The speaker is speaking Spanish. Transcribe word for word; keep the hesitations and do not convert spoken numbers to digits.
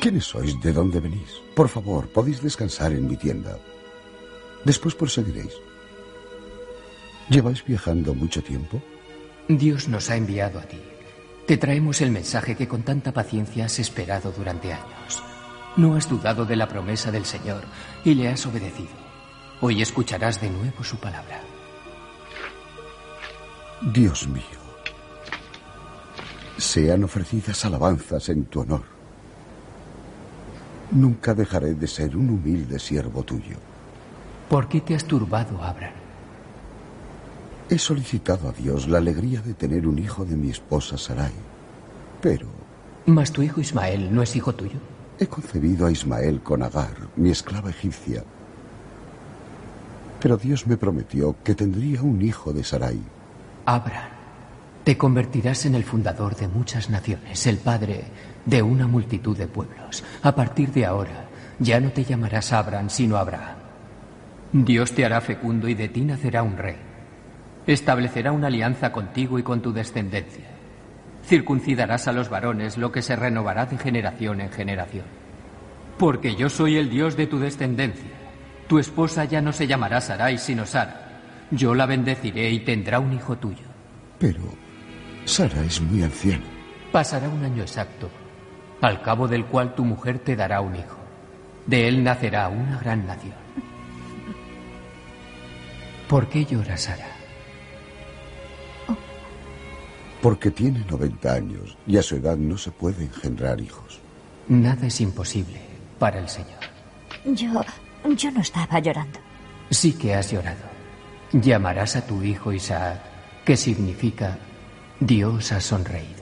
¿Quiénes sois? ¿De dónde venís? Por favor, podéis descansar en mi tienda. Después proseguiréis. ¿Lleváis viajando mucho tiempo? Dios nos ha enviado a ti. Te traemos el mensaje que con tanta paciencia has esperado durante años. No has dudado de la promesa del Señor y le has obedecido. Hoy escucharás de nuevo su palabra. Dios mío, sean ofrecidas alabanzas en tu honor. Nunca dejaré de ser un humilde siervo tuyo. ¿Por qué te has turbado, Abraham? He solicitado a Dios la alegría de tener un hijo de mi esposa Sarai, pero... ¿Mas tu hijo Ismael no es hijo tuyo? He concebido a Ismael con Agar, mi esclava egipcia. Pero Dios me prometió que tendría un hijo de Sarai. Abraham, te convertirás en el fundador de muchas naciones, el padre de una multitud de pueblos. A partir de ahora, ya no te llamarás Abraham, sino Abraham. Dios te hará fecundo y de ti nacerá un rey. Establecerá una alianza contigo y con tu descendencia. Circuncidarás a los varones, lo que se renovará de generación en generación. Porque yo soy el Dios de tu descendencia. Tu esposa ya no se llamará Sarai, sino Sara. Yo la bendeciré y tendrá un hijo tuyo. Pero Sara es muy anciana. Pasará un año exacto, al cabo del cual tu mujer te dará un hijo. De él nacerá una gran nación. ¿Por qué llora Sara? Porque tiene noventa años y a su edad no se puede engendrar hijos. Nada es imposible para el Señor. Yo... yo no estaba llorando. Sí que has llorado. Llamarás a tu hijo Isaac, que significa Dios ha sonreído.